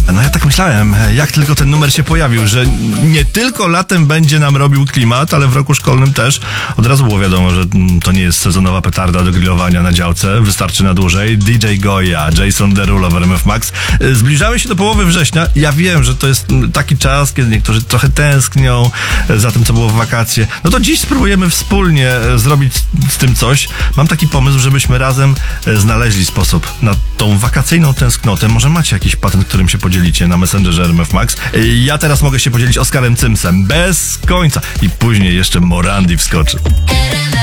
No ja tak myślałem, jak tylko ten numer się pojawił, że nie tylko latem będzie nam robił klimat, ale w roku szkolnym też. Od razu było wiadomo, że to nie jest sezonowa petarda do grillowania na działce, wystarczy na dłużej. DJ Goya, Jason Derulo w RMF Max. Zbliżamy się do połowy września. Ja wiem, że to jest taki czas, kiedy niektórzy trochę tęsknią za tym, co było w wakacje. No to dziś spróbujemy wspólnie zrobić z tym coś. Mam taki pomysł, żebyśmy razem znaleźli sposób na tą wakacyjną tęsknotę. Może macie jakiś patent, którym się podzielicie na Messengerze RMF Max. Ja teraz mogę się podzielić Oskarem Cymsem. Bez końca. I później jeszcze Morandi wskoczy.